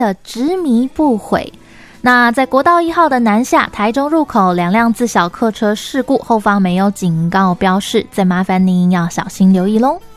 的执迷不悔。那在国道1号的南下台中入口，2辆自小客车事故，后方没有警告标示，再麻烦您要小心留意咯。